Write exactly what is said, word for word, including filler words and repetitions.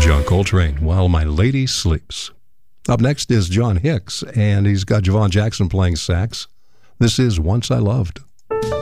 John Coltrane, While My Lady Sleeps. Up next is John Hicks, and he's got Javon Jackson playing sax. This is Once I Loved.